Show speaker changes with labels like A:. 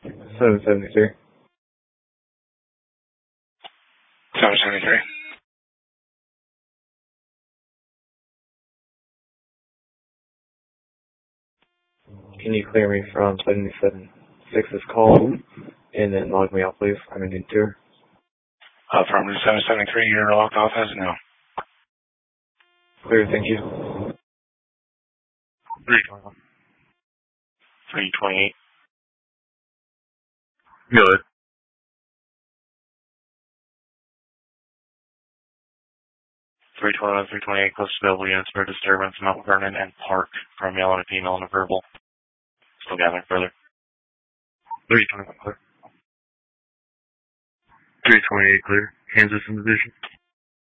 A: 773.
B: 773.
A: Can you clear me from 776's call and then log me out, please? I'm in tour.
B: From 773, you're locked off as no.
A: Clear, thank you.
B: 328.
A: Good.
B: 321, 328, close to available units for disturbance, Mount Vernon and Park from male and a female and a verbal. Still gathering further.
A: 321 clear. 328 clear. Kansas in division.